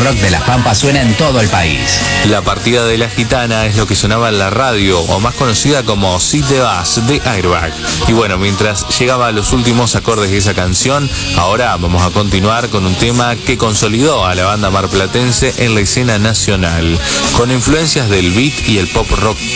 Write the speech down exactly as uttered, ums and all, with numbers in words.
rock de Las Pampas suena en todo el país. La partida de la gitana es lo que sonaba en la radio, o más conocida como Si te vas, de Airbag. Y bueno, mientras llegaba a los últimos acordes de esa canción, ahora vamos a continuar con un tema que consolidó a la banda marplatense en la escena nacional, con influencias del beat y el pop rock